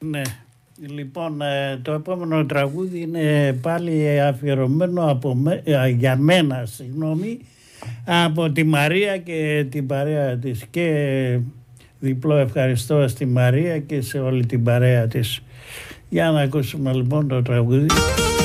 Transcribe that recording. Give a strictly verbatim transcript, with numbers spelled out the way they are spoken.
Ναι. Λοιπόν, το επόμενο τραγούδι είναι πάλι αφιερωμένο από με, για μένα, συγγνώμη, από τη Μαρία και την παρέα της. Και διπλό ευχαριστώ στη Μαρία και σε όλη την παρέα της. Για να ακούσουμε λοιπόν το τραγούδι.